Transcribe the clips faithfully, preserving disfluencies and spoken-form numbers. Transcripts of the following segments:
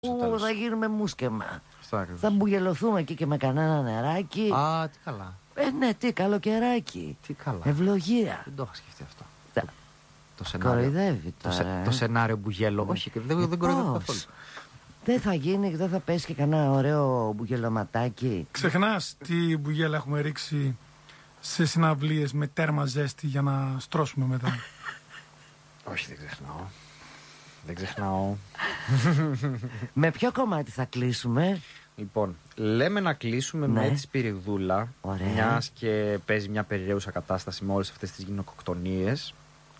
Που θα γίνουμε μουσκεμα. Θα μπουγελωθούμε εκεί και με κανένα νεράκι. Α, τι καλά. Ε, ναι, τι καλοκαιράκι. Τι καλά. Ευλογία. Δεν το είχα σκεφτεί αυτό. Τα... Το σενάριο. Κοροϊδεύει τώρα. Το, σε, το σενάριο μπουγέλο. Όχι, δεν, δεν κοροϊδεύει καθόλου. Δεν θα γίνει, δεν θα πέσει και κανένα ωραίο μπουγελωματάκι. Ξεχνάς τι μπουγέλα έχουμε ρίξει σε συναυλίες με τέρμα ζέστη για να στρώσουμε μετά. Όχι, δεν ξεχνάω. Δεν ξεχνάω. Με ποιο κομμάτι θα κλείσουμε? Λοιπόν, λέμε να κλείσουμε ναι. με τη Σπυριδούλα. Μιας και παίζει μια περιραίουσα κατάσταση με όλες αυτές τις γυναικοκτονίες.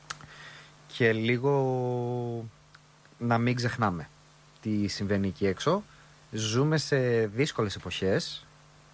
Και λίγο να μην ξεχνάμε τι συμβαίνει εκεί έξω. Ζούμε σε δύσκολες εποχές,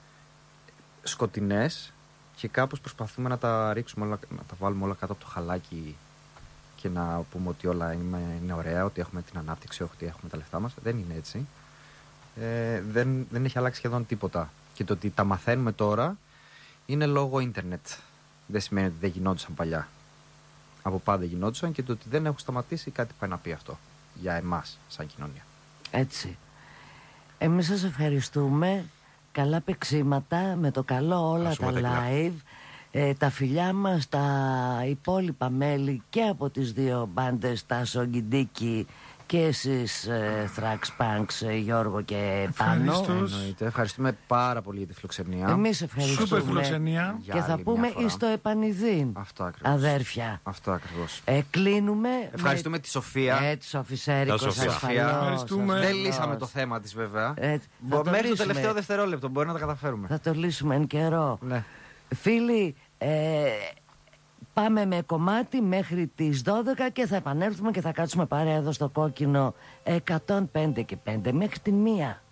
σκοτεινές, και κάπως προσπαθούμε να τα ρίξουμε όλα, να τα βάλουμε όλα κάτω από το χαλάκι και να πούμε ότι όλα είναι, είναι ωραία, ότι έχουμε την ανάπτυξη, ότι έχουμε τα λεφτά μας. Δεν είναι έτσι. Ε, δεν, δεν έχει αλλάξει σχεδόν τίποτα. Και το ότι τα μαθαίνουμε τώρα είναι λόγω ίντερνετ. Δεν σημαίνει ότι δεν γινόντουσαν παλιά. Από πάντα γινόντουσαν, και το ότι δεν έχουν σταματήσει κάτι πάει να πει αυτό για εμάς σαν κοινωνία. Έτσι. Εμείς σας ευχαριστούμε. Καλά παιξίματα, με το καλό όλα τα live. Ε, τα φιλιά μας, τα υπόλοιπα μέλη και από τις δύο μπάντες, τα Σογκιντίκη και εσείς ε, Thrax Punks, ε, Γιώργο και Πάνο. Εννοείται. Ευχαριστούμε πάρα πολύ για τη φιλοξενία. Εμείς ευχαριστούμε. Σούπερ φιλοξενία. Και θα πούμε εις το επανειδήν. Αυτό ακριβώς. Αδέρφια. Αυτό ακριβώς. Ε, κλείνουμε. Ευχαριστούμε με... τη Σοφία. Ε, τη Σοφισέρικος ασφαλώς. Ευχαριστούμε. Δεν λύσαμε το θέμα της βέβαια. Ε, Μέχρι το τελευταίο δευτερόλεπτο μπορεί να τα καταφέρουμε. Θα το λύσουμε εν καιρό. Ναι. Φίλοι, ε, πάμε με κομμάτι μέχρι τις δώδεκα και θα επανέλθουμε και θα κάτσουμε παρέα εδώ στο Κόκκινο εκατόν πέντε και πέντε μέχρι τη μία.